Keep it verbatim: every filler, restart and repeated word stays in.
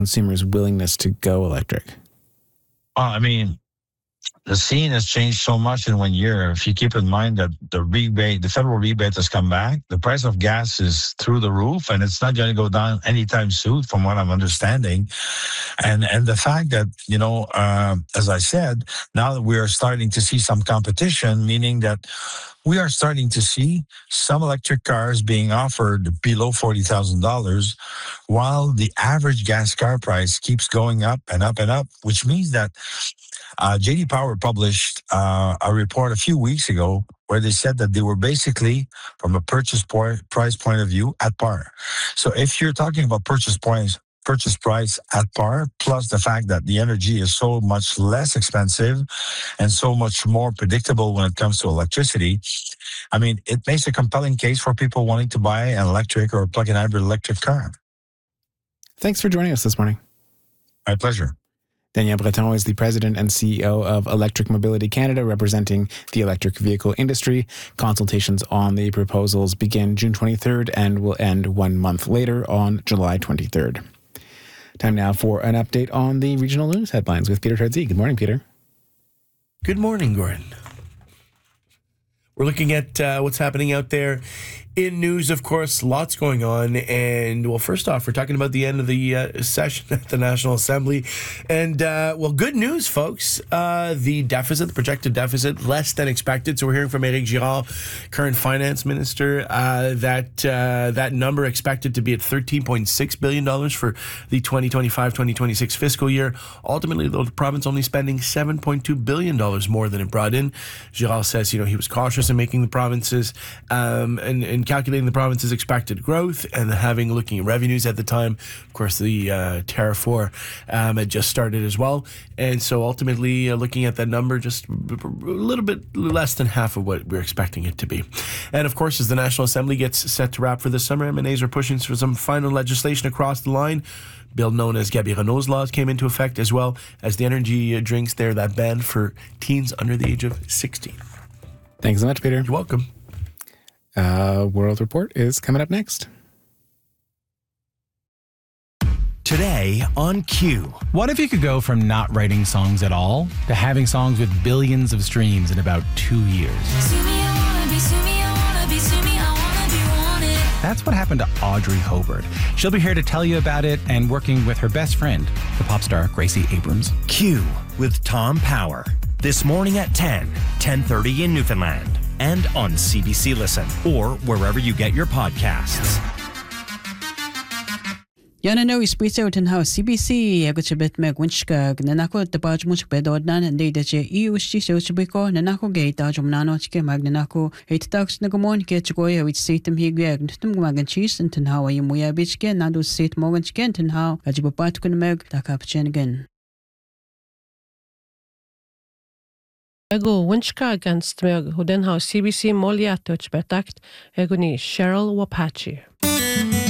consumers' willingness to go electric? Well, I mean, the scene has changed so much in one year. If you keep in mind that the rebate, the federal rebate has come back, the price of gas is through the roof, and it's not going to go down anytime soon, from what I'm understanding. And and the fact that, you know, uh, as I said, now that we are starting to see some competition, meaning that we are starting to see some electric cars being offered below forty thousand dollars, while the average gas car price keeps going up and up and up, which means that uh, J D Power published uh, a report a few weeks ago where they said that they were basically, from a purchase point, price point of view, at par. So if you're talking about purchase points, purchase price at par, plus the fact that the energy is so much less expensive and so much more predictable when it comes to electricity, I mean, it makes a compelling case for people wanting to buy an electric or a plug-in hybrid electric car. Thanks for joining us this morning. My pleasure. Daniel Breton is the president and C E O of Electric Mobility Canada, representing the electric vehicle industry. Consultations on the proposals begin June twenty-third and will end one month later on July twenty-third. Time now for an update on the regional news headlines with Peter Tardzie. Good morning, Peter. Good morning, Gordon. We're looking at uh, what's happening out there in news, of course, lots going on. And, well, first off, we're talking about the end of the uh, session at the National Assembly. And, uh, well, good news, folks. Uh, the deficit, the projected deficit, less than expected. So we're hearing from Éric Girard, current finance minister, uh, that uh, that number expected to be at thirteen point six billion dollars for the twenty twenty-five twenty twenty-six fiscal year. Ultimately, though, the province only spending seven point two billion dollars more than it brought in. Girard says, you know, he was cautious in making the provinces um, and, and calculating the province's expected growth and having looking at revenues at the time. Of course, the uh, Tariff four um, had just started as well. And so ultimately, uh, looking at that number, just a little bit less than half of what we're expecting it to be. And of course, as the National Assembly gets set to wrap for this summer, M and A's are pushing for some final legislation across the line. Bill known as Gabi Renault's laws came into effect, as well as the energy drinks there that banned for teens under the age of sixteen. Thanks so much, Peter. You're welcome. Uh, World Report is coming up next. Today on Q. What if you could go from not writing songs at all to having songs with billions of streams in about two years? That's what happened to Audrey Hobart. She'll be here to tell you about it and working with her best friend, the pop star Gracie Abrams. Q with Tom Power. This morning at ten, ten thirty in Newfoundland. And on C B C Listen or wherever you get your podcasts. Yana no ispita utan how C B C agutibet meg winchka nanako tapaj much bedodnan and they that you shi so chibiko nanako gate ajum nano chike magnanako eight tax nagomon get goya which seatem he gag tum magan cheese and ten how you muya bitchken nadu seat morgan chicken ten how ajibapat kun meg takap chen again. Ego winchka against meg who then how C B C Molia touch betakt egoni Cheryl Wapachi.